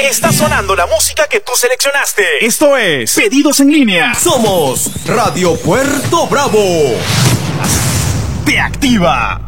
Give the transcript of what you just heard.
Está sonando la música que tú seleccionaste. Esto es Pedidos en Línea. Somos Radio Puerto Bravo. Te activa.